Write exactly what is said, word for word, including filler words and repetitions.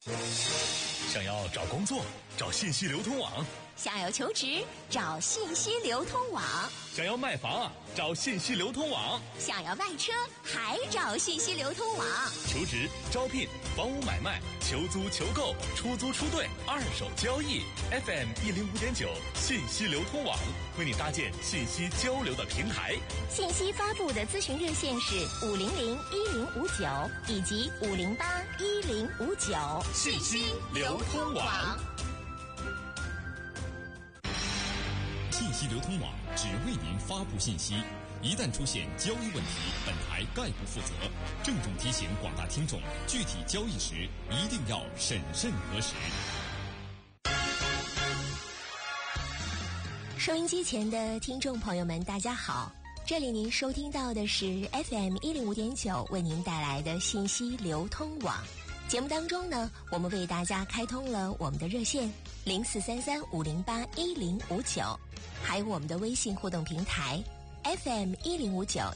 想要找工作，找信息流通网； 想要求职，找信息流通网； 想要卖房，找信息流通网； 想要卖车，还找信息流通网。 求职、招聘、房屋买卖、求租求购、出租出兑、二手交易 ，F M 一零五点九信息流通网为你搭建信息交流的平台。 信息发布的咨询热线是五零零一零五九以及五零八一零五九。 信息流通网。 信息流通网只为您发布信息，一旦出现交易问题，本台概不负责。郑重提醒广大听众，具体交易时一定要审慎核实。 收音机前的听众朋友们，大家好，这里您收听到的是 F M 一零五点九为您带来的信息流通网。节目当中呢，我们为大家开通了我们的热线零四三三五零八一零五九，还有我们的微信互动平台 F M 一零五九